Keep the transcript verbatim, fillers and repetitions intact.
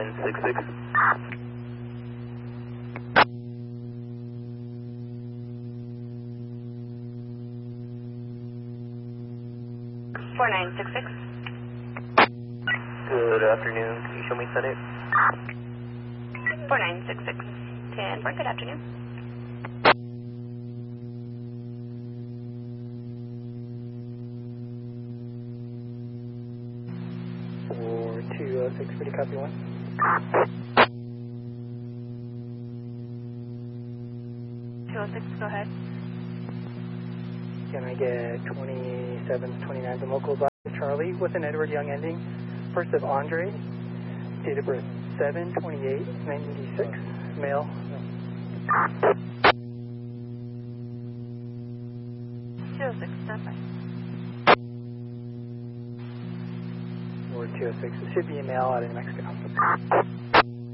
nine six six. four nine six six. Good afternoon. Can you show me Senate? four nine six six. ten four, good afternoon. four two oh six, pretty copy one. two oh six, go ahead. Can I get twenty-sevens, twenty-nines and local by Charlie with an Edward Young ending? First of Andre, date of birth seven twenty-eight ninety-six, male. two oh six, stand by. Or two oh six, it should be a male out of New Mexico.